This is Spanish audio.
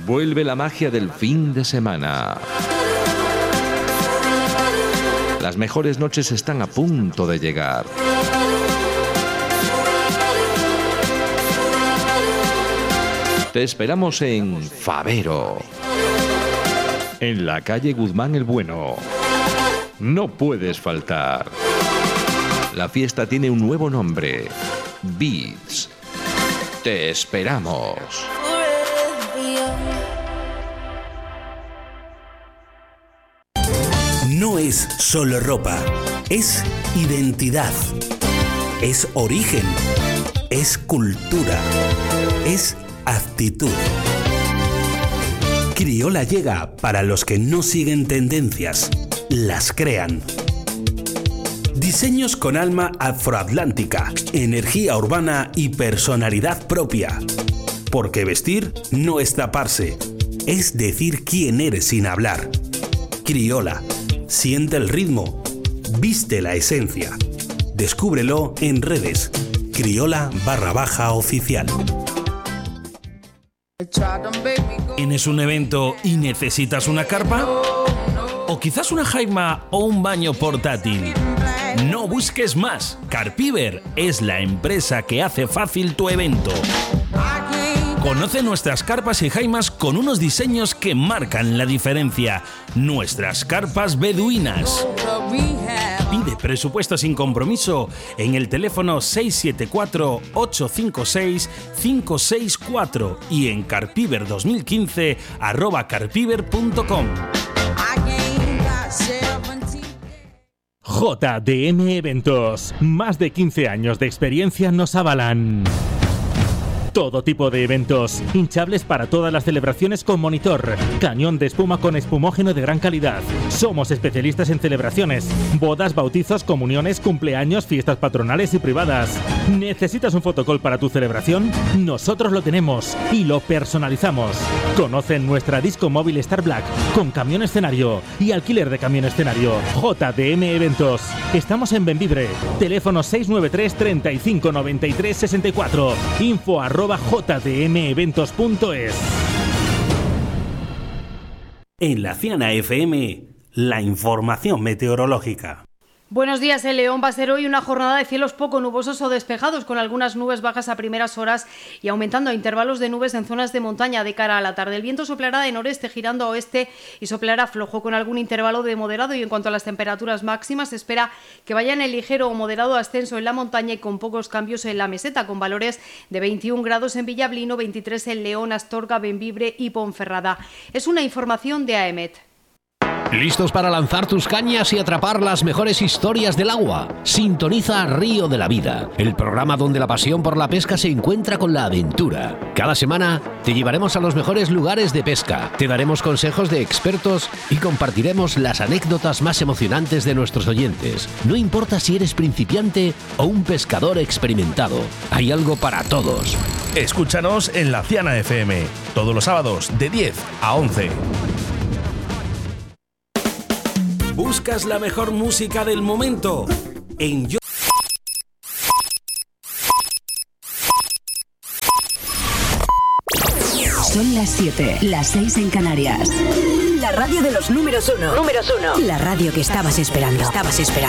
Vuelve la magia del fin de semana. Las mejores noches están a punto de llegar. Te esperamos en Favero, en la calle Guzmán el Bueno. No puedes faltar. La fiesta tiene un nuevo nombre: Beats. Te esperamos. No es solo ropa, es identidad, es origen, es cultura, es actitud. Criolla llega para los que no siguen tendencias, las crean. Diseños con alma afroatlántica, energía urbana y personalidad propia. Porque vestir no es taparse, es decir quién eres sin hablar. Criolla, siente el ritmo, viste la esencia. Descúbrelo en redes. Criolla_oficial. ¿Tienes un evento y necesitas una carpa? ¿O quizás una jaima o un baño portátil? No busques más. Carpiver es la empresa que hace fácil tu evento. Conoce nuestras carpas y jaimas con unos diseños que marcan la diferencia. Nuestras carpas beduinas. Pide presupuesto sin compromiso en el teléfono 674-856-564 y en carpiver2015@carpiver.com. JDM Eventos. Más de 15 años de experiencia nos avalan. Todo tipo de eventos, hinchables para todas las celebraciones con monitor, cañón de espuma con espumógeno de gran calidad. Somos especialistas en celebraciones, bodas, bautizos, comuniones, cumpleaños, fiestas patronales y privadas. ¿Necesitas un fotocall para tu celebración? Nosotros lo tenemos y lo personalizamos. Conoce nuestra disco móvil Star Black con camión escenario y alquiler de camión escenario. JDM Eventos. Estamos en Bembibre. Teléfono 693 35 93 64. info@jdmeventos.es. En la Ciana FM, la información meteorológica. Buenos días. En León va a ser hoy una jornada de cielos poco nubosos o despejados, con algunas nubes bajas a primeras horas y aumentando a intervalos de nubes en zonas de montaña de cara a la tarde. El viento soplará de noreste girando a oeste y soplará flojo con algún intervalo de moderado. Y en cuanto a las temperaturas máximas, se espera que vayan en ligero o moderado ascenso en la montaña y con pocos cambios en la meseta, con valores de 21 grados en Villablino, 23 en León, Astorga, Bembibre y Ponferrada. Es una información de AEMET. ¿Listos para lanzar tus cañas y atrapar las mejores historias del agua? Sintoniza Río de la Vida, el programa donde la pasión por la pesca se encuentra con la aventura. Cada semana te llevaremos a los mejores lugares de pesca, te daremos consejos de expertos y compartiremos las anécdotas más emocionantes de nuestros oyentes. No importa si eres principiante o un pescador experimentado, hay algo para todos. Escúchanos en la Ciana FM, todos los sábados de 10 a 11. ¿Buscas la mejor música del momento? En Yo. Son las 7, las 6 en Canarias. La radio de los números uno. La radio que estabas esperando.